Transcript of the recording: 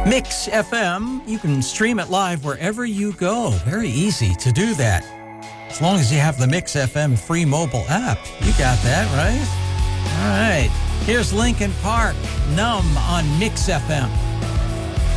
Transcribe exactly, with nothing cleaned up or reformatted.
Mix F M, you can stream it live wherever you go. Very easy to do that. As long as you have the Mix F M free mobile app. You got that, right? All right. Here's Linkin Park, Numb on Mix F M.